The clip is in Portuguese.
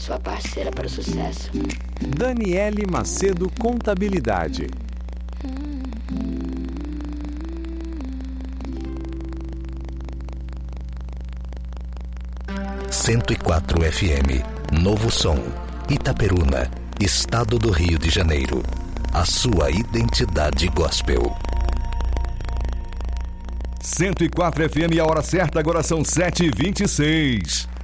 sua parceira para o sucesso. Daniele Macedo Contabilidade. 104 FM, Novo Som, Itaperuna, Estado do Rio de Janeiro. A sua identidade gospel. 104 FM, a hora certa, agora são 7h26.